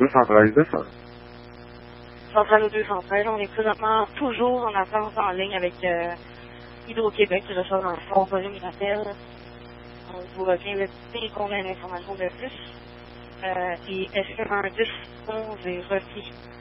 213 descend. Centrale au 213, on est présentement toujours en attente en ligne avec Hydro-Québec qui reçoit un fort volume d'appels. On vous revient dès qu'on a une information de plus. Et est-ce qu'un 10-11 est requis?